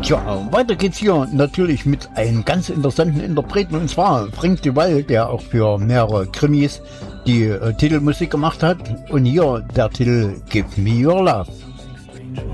Tja, weiter geht's hier natürlich mit einem ganz interessanten Interpreten, und zwar Frank Duval, der auch für mehrere Krimis die Titelmusik gemacht hat. Und hier der Titel Give Me Your Love.